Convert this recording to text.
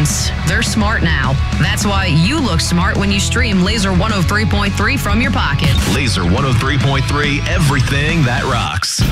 phones. They're smart now. That's why you look smart when you stream Laser 103.3 from your pocket. Laser 103.3, everything that rocks.